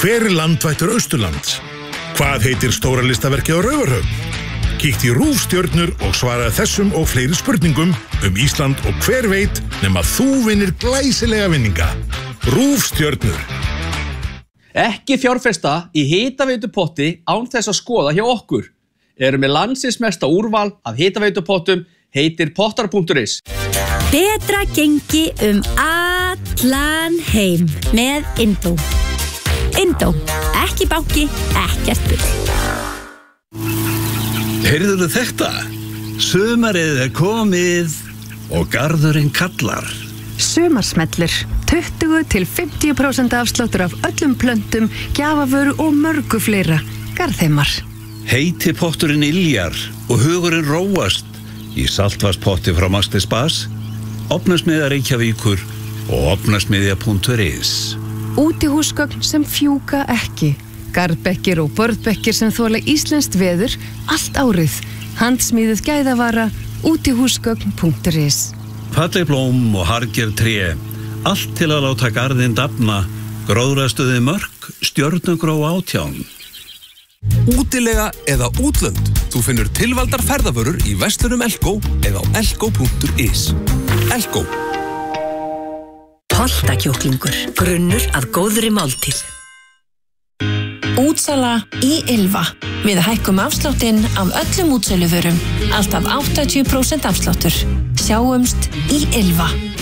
Hver landvættur Austurlands? Hvað heitir stóra listaverkið á Raufarhöfn? Kíktu í RÚV stjörnur og svaraðu þessum og fleiri spurningum Ísland og hver veit nema þú vinnir glæsilega vinninga. RÚV stjörnur. Ekki fjárfesta í hitaveitupotti án þess að skoða hjá okkur. Erum með landsins mesta úrval af hitaveitupottum, heitir pottar.is. Betra gengi allan heim með Indó. Indó, ekki banki, ekkert bull. Heyrðuðu þetta? Sumarið komið og garðurinn kallar. Sumarsmellur, 20-50% afsláttur af öllum plöntum, gjafavöru og mörgu fleira. Garðheimar. Heiti potturinn yljar og hugurinn róast í saltvarspotti frá Master Spas, Ofnasmiðja Reykjavíkur og ofnasmiðja.is. Útihúsgögn sem fjúka ekki. Garðbekkir og borðbekkir sem þola íslenskt veður allt árið. Handsmíðuð gæðavara, útihúsgögn.is. Falleg blóm og harðgerð tré, allt til að láta garðinn dafna, gróðrastuði mörk, stjörnugró 18. Útilega eða útlönd. Þú finnur tilvaldar ferðavörur í verslunum Elko eða á elko.is. Elko. Holtakjúklingur, grunnur að góðri máltíð. Útsala í Ylva. Við hækkum afsláttinn af öllum útsöluvörum. Alltaf 80% afsláttur. Sjáumst í Ylva.